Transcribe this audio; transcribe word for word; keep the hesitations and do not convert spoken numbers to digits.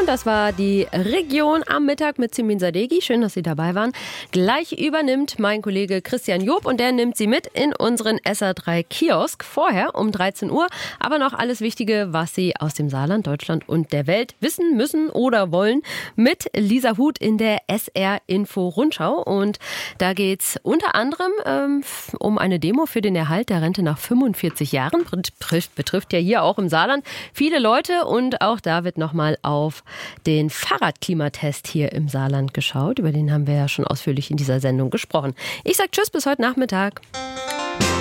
Und das war die Region am Mittag mit Simin Sadeghi. Schön, dass Sie dabei waren. Gleich übernimmt mein Kollege Christian Job und der nimmt Sie mit in unseren S R drei Kiosk. Vorher um dreizehn Uhr, aber noch alles Wichtige, was Sie aus dem Saarland, Deutschland und der Welt wissen müssen oder wollen, mit Lisa Huth in der S R-Info-Rundschau. Und da geht's unter anderem ähm, um eine Demo für den Erhalt der Rente nach fünfundvierzig Jahren. Betrifft, betrifft ja hier auch im Saarland viele Leute und auch da wird nochmal auf den Fahrradklimatest hier im Saarland geschaut. Über den haben wir ja schon ausführlich in dieser Sendung gesprochen. Ich sage Tschüss, bis heute Nachmittag.